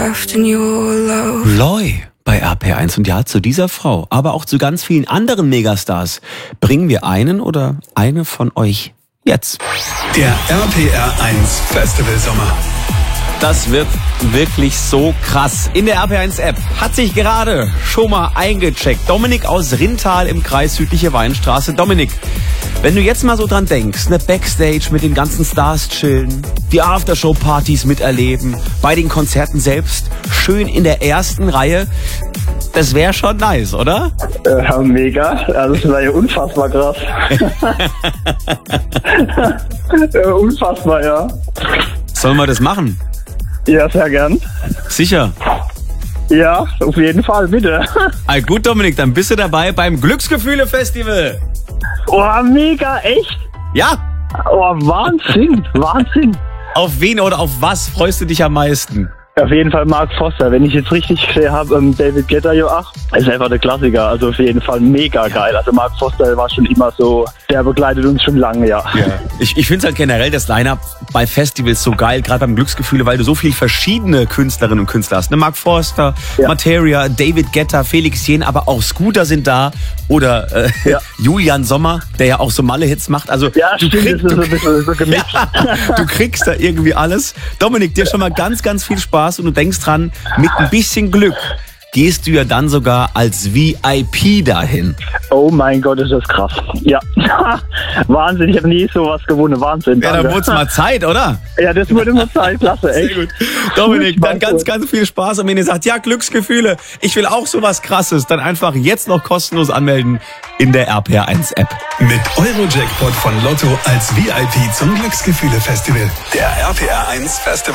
Loy bei RPR1. Und ja, zu dieser Frau, aber auch zu ganz vielen anderen Megastars bringen wir einen oder eine von euch jetzt. Der RPR1 Festival Sommer. Das wird wirklich so krass. In der RPR1-App hat sich gerade schon mal eingecheckt Dominik aus Rintal im Kreis Südliche Weinstraße. Dominik, wenn du jetzt mal so dran denkst, ne, Backstage mit den ganzen Stars chillen, die Aftershow-Partys miterleben, bei den Konzerten selbst, schön in der ersten Reihe, das wäre schon nice, oder? Ja, mega. Also das war ja unfassbar krass. Unfassbar, ja. Sollen wir das machen? Ja, sehr gern. Sicher? Ja, auf jeden Fall, bitte. Gut, Dominik, dann bist du dabei beim Glücksgefühle-Festival. Oh, mega, echt? Ja. Oh, Wahnsinn, Wahnsinn. Auf wen oder auf was freust du dich am meisten? Auf jeden Fall Mark Foster. Wenn ich jetzt richtig gesehen habe, David Guetta, Joach, ist einfach der Klassiker. Also auf jeden Fall mega geil. Also Mark Foster war schon immer so, der begleitet uns schon lange, ja. Ich finde es halt generell das Line-Up bei Festivals so geil, gerade beim Glücksgefühle, weil du so viele verschiedene Künstlerinnen und Künstler hast. Ne? Mark Forster, ja. Materia, David Guetta, Felix Jähn, aber auch Scooter sind da. Oder Julian Sommer, der ja auch so Malle-Hits macht. Also ja, du kriegst so ein bisschen so gemixt. Ja, du kriegst da irgendwie alles. Dominik, dir schon mal ganz, ganz viel Spaß und du denkst dran, mit ein bisschen Glück gehst du ja dann sogar als VIP dahin. Oh mein Gott, ist das krass. Ja, Wahnsinn, ich habe nie sowas gewonnen. Wahnsinn. Ja, dann wurde es mal Zeit, oder? Ja, das wurde mal Zeit, klasse, echt. Sehr gut. Dominik, dann ganz, ganz viel Spaß. Und wenn ihr sagt, ja, Glücksgefühle, ich will auch sowas Krasses, dann einfach jetzt noch kostenlos anmelden in der RPR1-App. Mit Eurojackpot von Lotto als VIP zum Glücksgefühle-Festival. Der RPR1 Festival.